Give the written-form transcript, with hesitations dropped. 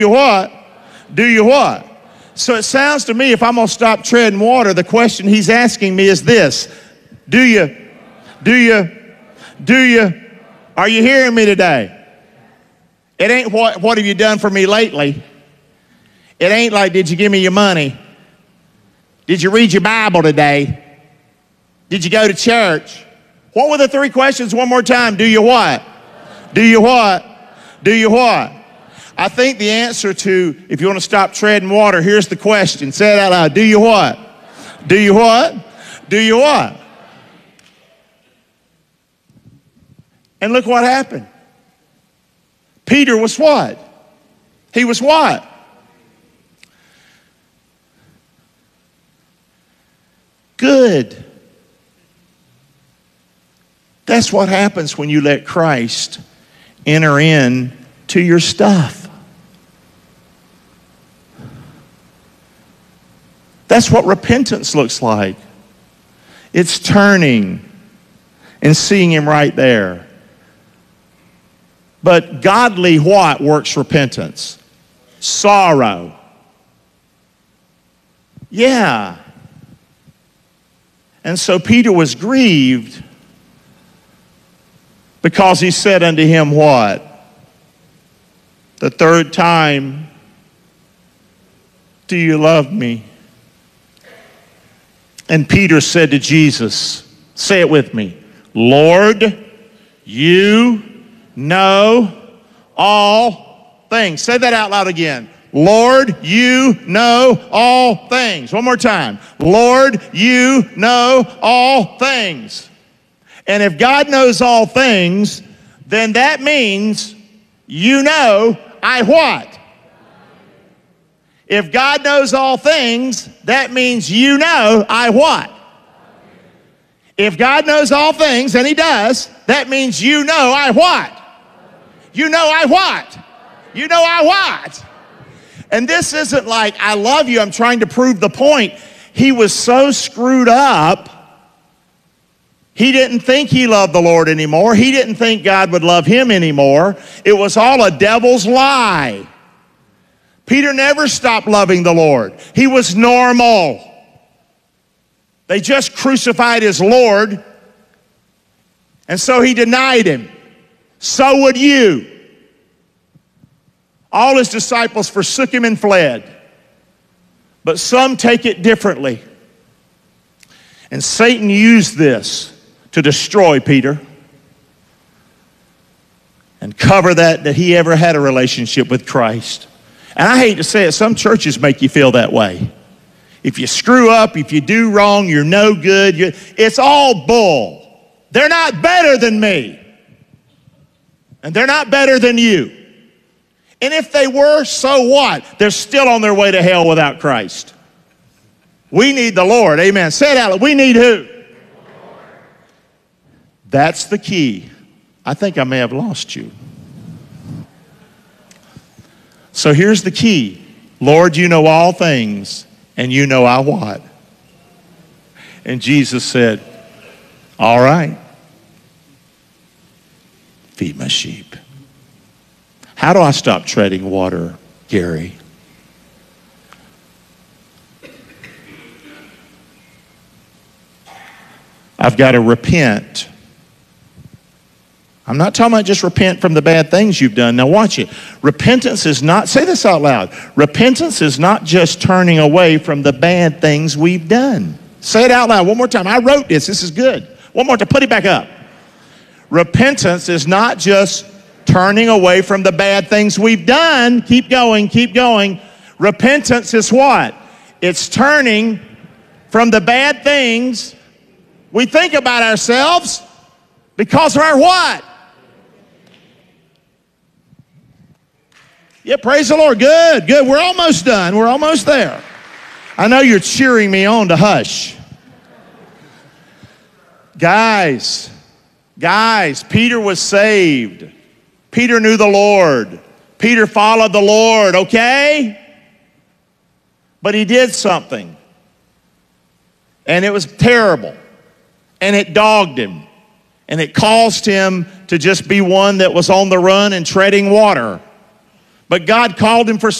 you what? Do you what? So it sounds to me, if I'm going to stop treading water, the question he's asking me is this. Do you? Are you hearing me today? It ain't what have you done for me lately? It ain't like, did you give me your money? Did you read your Bible today? Did you go to church? What were the three questions one more time? Do you what? Do you what? Do you what? I think the answer to, if you want to stop treading water, here's the question. Say it out loud. Do you what? Do you what? Do you what? And look what happened. Peter was what? He was what? Good. That's what happens when you let Christ enter in to your stuff. That's what repentance looks like. It's turning and seeing him right there. But godly what works repentance? Sorrow. Yeah. And so Peter was grieved because he said unto him what? The third time, do you love me? And Peter said to Jesus, say it with me, Lord, you know all things. Say that out loud again. Lord, you know all things. One more time. Lord, you know all things. And if God knows all things, then that means you know I what? If God knows all things, that means you know I what? If God knows all things, and he does, that means you know I what? You know I what? You know I what? And this isn't like, I love you, I'm trying to prove the point. He was so screwed up, he didn't think he loved the Lord anymore. He didn't think God would love him anymore. It was all a devil's lie. Peter never stopped loving the Lord. He was normal. They just crucified his Lord, and so he denied him. So would you. All his disciples forsook him and fled. But some take it differently. And Satan used this to destroy Peter and cover that he ever had a relationship with Christ. And I hate to say it, some churches make you feel that way. If you screw up, if you do wrong, you're no good. It's all bull. They're not better than me. And they're not better than you. And if they were, so what? They're still on their way to hell without Christ. We need the Lord. Amen. Say it out loud. We need who? That's the key. I think I may have lost you. So here's the key. Lord, you know all things, and you know I what? And Jesus said, all right. Feed my sheep. How do I stop treading water, Gary? I've got to repent. I'm not talking about just repent from the bad things you've done. Now watch it. Repentance is not, say this out loud. Repentance is not just turning away from the bad things we've done. Say it out loud one more time. I wrote this. This is good. One more time. Put it back up. Repentance is not just turning away from the bad things we've done. Keep going, keep going. Repentance is what? It's turning from the bad things we think about ourselves because of our what? Yeah, praise the Lord. Good, good. We're almost done. We're almost there. I know you're cheering me on to hush. Guys, Peter was saved. Peter knew the Lord. Peter followed the Lord, okay? But he did something. And it was terrible. And it dogged him. And it caused him to just be one that was on the run and treading water. but God called him for